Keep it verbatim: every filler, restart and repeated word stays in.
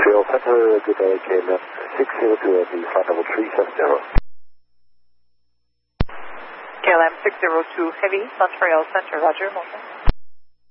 Montreal Center, good day, K M F six zero two at the flight level three seven zero. K L M six zero two Heavy, Montreal Center, Roger, Montreal.